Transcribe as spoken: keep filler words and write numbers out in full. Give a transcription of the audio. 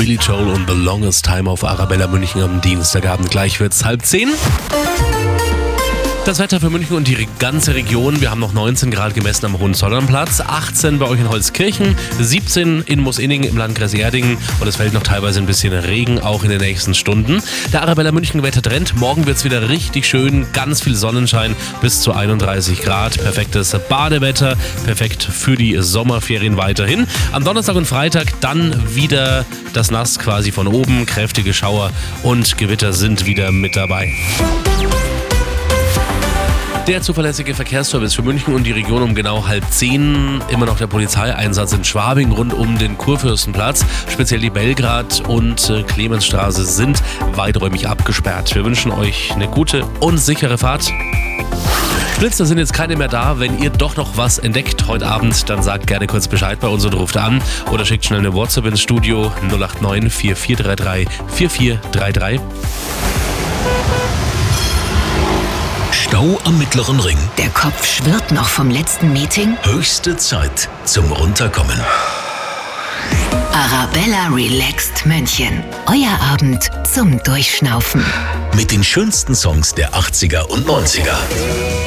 Billy Joel und The Longest Time auf Arabella München am Dienstagabend. Gleich wird's halb zehn. Das Wetter für München und die ganze Region. Wir haben noch neunzehn Grad gemessen am Hohenzollernplatz, achtzehn bei euch in Holzkirchen, siebzehn in Moosinningen im Landkreis Erding und es fällt noch teilweise ein bisschen Regen, auch in den nächsten Stunden. Der Arabella München Wettertrend, morgen wird es wieder richtig schön, ganz viel Sonnenschein, bis zu einunddreißig Grad, perfektes Badewetter, perfekt für die Sommerferien weiterhin. Am Donnerstag und Freitag dann wieder das Nass quasi von oben, kräftige Schauer und Gewitter sind wieder mit dabei. Der zuverlässige Verkehrsservice für München und die Region um genau halb zehn. Immer noch der Polizeieinsatz in Schwabing rund um den Kurfürstenplatz. Speziell die Belgrad- und äh, Clemensstraße sind weiträumig abgesperrt. Wir wünschen euch eine gute und sichere Fahrt. Blitzer sind jetzt keine mehr da. Wenn ihr doch noch was entdeckt heute Abend, dann sagt gerne kurz Bescheid bei uns und ruft an. Oder schickt schnell eine WhatsApp ins Studio null acht neun vier vier drei drei vier vier drei drei. Stau am Mittleren Ring. Der Kopf schwirrt noch vom letzten Meeting. Höchste Zeit zum Runterkommen. Arabella Relaxed München. Euer Abend zum Durchschnaufen. Mit den schönsten Songs der achtziger und neunziger.